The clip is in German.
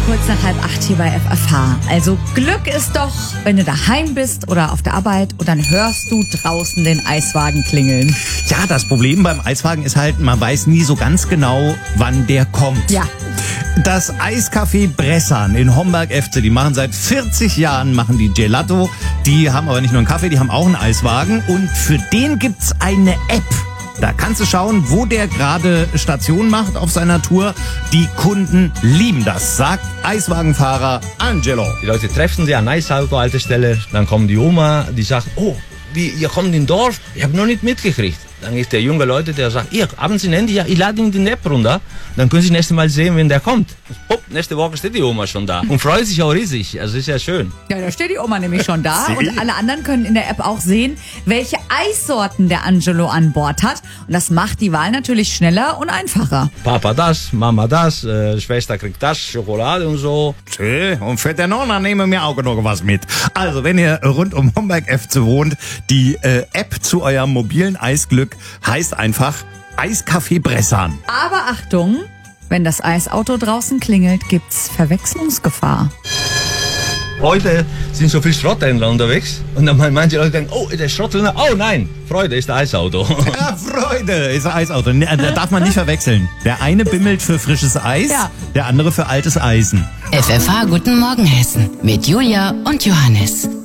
kurz nach 7:30 hier bei FFH. Also Glück ist doch, wenn du daheim bist oder auf der Arbeit und dann hörst du draußen den Eiswagen klingeln. Ja, das Problem beim Eiswagen ist halt, man weiß nie so ganz genau, wann der kommt. Ja. Das Eiscafé Bressan in Homberg-Efze, die machen seit 40 Jahren die Gelato. Die haben aber nicht nur einen Kaffee, die haben auch einen Eiswagen. Und für den gibt's eine App. Da kannst du schauen, wo der gerade Station macht auf seiner Tour. Die Kunden lieben das, sagt Eiswagenfahrer Angelo. Die Leute treffen sich an Eisauto-Haltestelle, dann kommt die Oma, die sagt, oh, ihr kommt in den Dorf? Ich habe noch nicht mitgekriegt. Dann ist der junge Leute, der sagt, haben Sie ein Handy? Ja, ich lade Ihnen die App runter. Dann können Sie das nächste Mal sehen, wenn der kommt. Hopp, nächste Woche steht die Oma schon da und freut sich auch riesig. Also ist ja schön. Ja, da steht die Oma nämlich schon da und alle anderen können in der App auch sehen, welche Eissorten der Angelo an Bord hat. Und das macht die Wahl natürlich schneller und einfacher. Papa das, Mama das, Schwester kriegt das, Schokolade und so. Und für den Nonna nehmen wir auch noch was mit. Also, wenn ihr rund um Homberg-Efze wohnt, die App zu eurem mobilen Eisglück heißt einfach Eiscafé Bressan. Aber Achtung, wenn das Eisauto draußen klingelt, gibt's Verwechslungsgefahr. Heute sind so viele Schrotthändler unterwegs und dann manche Leute denken, oh, der Schrotthändler, oh nein, Freude ist der Eisauto. Ja, Freude ist ein Eisauto. Da darf man nicht verwechseln. Der eine bimmelt für frisches Eis, der andere für altes Eisen. FFH Guten Morgen Hessen mit Julia und Johannes.